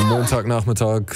Montagnachmittag,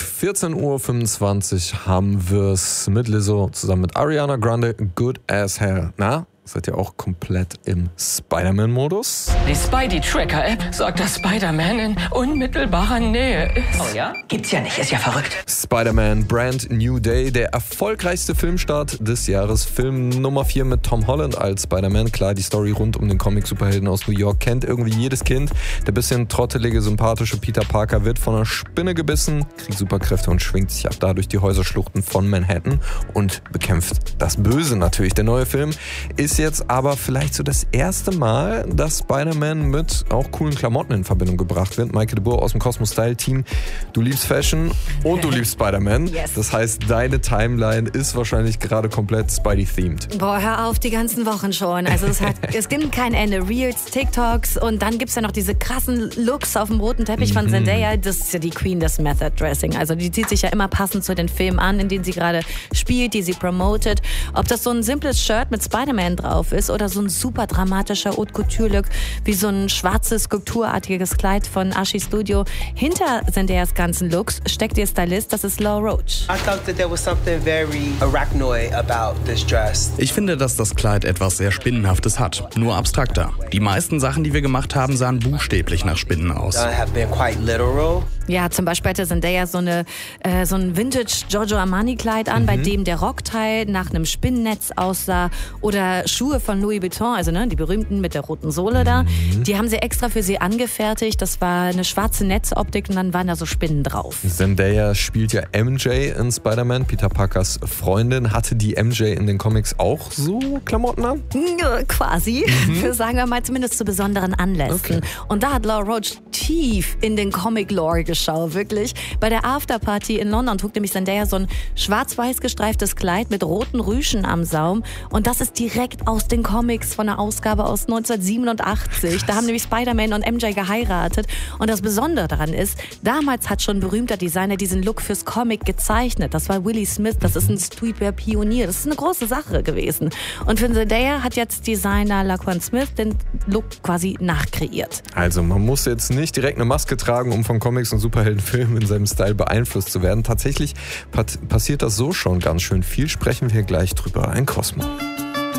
14.25 Uhr haben wir's mit Lizzo zusammen mit Ariana Grande, Good as Hell. Na, seid ihr auch komplett im Spider-Man-Modus? Die Spidey-Tracker-App sagt, dass Spider-Man in unmittelbarer Nähe ist. Oh ja? Gibt's ja nicht, ist ja verrückt. Spider-Man Brand New Day, der erfolgreichste Filmstart des Jahres. Film Nummer 4 mit Tom Holland als Spider-Man. Klar, die Story rund um den Comic-Superhelden aus New York kennt irgendwie jedes Kind. Der bisschen trottelige, sympathische Peter Parker wird von einer Spinne gebissen, kriegt Superkräfte und schwingt sich ab da durch die Häuserschluchten von Manhattan und bekämpft das Böse natürlich. Der neue Film ist jetzt aber vielleicht so das erste Mal, dass Spider-Man mit auch coolen Klamotten in Verbindung gebracht wird. Maike de Boer aus dem Cosmos Style Team. Du liebst Fashion und du liebst Spider-Man. Yes. Das heißt, deine Timeline ist wahrscheinlich gerade komplett Spidey-themed. Boah, hör auf, die ganzen Wochen schon. Also es gibt kein Ende. Reels, TikToks und dann gibt's ja noch diese krassen Looks auf dem roten Teppich von Zendaya. Das ist ja die Queen des Method Dressing. Also die zieht sich ja immer passend zu den Filmen an, in denen sie gerade spielt, die sie promotet. Ob das so ein simples Shirt mit Spider-Man drauf ist oder so ein super dramatischer Haute Couture-Look wie so ein schwarzes, skulpturartiges Kleid von Ashi Studio. Hinter Zendayas ganzen Looks steckt ihr Stylist, das ist Law Roach. I thought that there was something very arachnoid about this dress. Ich finde, dass das Kleid etwas sehr Spinnenhaftes hat, nur abstrakter. Die meisten Sachen, die wir gemacht haben, sahen buchstäblich nach Spinnen aus. I have been quite literal. Ja, zum Beispiel hatte Zendaya so ein Vintage Giorgio Armani Kleid an, bei dem der Rockteil nach einem Spinnennetz aussah, oder Schuhe von Louis Vuitton, also die berühmten mit der roten Sohle da. Die haben sie extra für sie angefertigt. Das war eine schwarze Netzoptik und dann waren da so Spinnen drauf. Zendaya spielt ja MJ in Spider-Man, Peter Parkers Freundin. Hatte die MJ in den Comics auch so Klamotten an? Ja, quasi. Für, sagen wir mal, zumindest zu besonderen Anlässen. Okay. Und da hat Law Roach tief in den Comic-Lore geschaut, wirklich. Bei der Afterparty in London trug nämlich Zendaya so ein schwarz-weiß gestreiftes Kleid mit roten Rüschen am Saum. Und das ist direkt aus den Comics von einer Ausgabe aus 1987. Da haben nämlich Spider-Man und MJ geheiratet. Und das Besondere daran ist, damals hat schon ein berühmter Designer diesen Look fürs Comic gezeichnet. Das war Willie Smith, das ist ein Streetwear-Pionier. Das ist eine große Sache gewesen. Und für Zendaya hat jetzt Designer Laquan Smith den Look quasi nachkreiert. Also man muss jetzt nicht direkt eine Maske tragen, um von Comics und Superheldenfilmen in seinem Style beeinflusst zu werden. Tatsächlich passiert das so schon ganz schön viel. Sprechen wir gleich drüber. Ein Cosmo.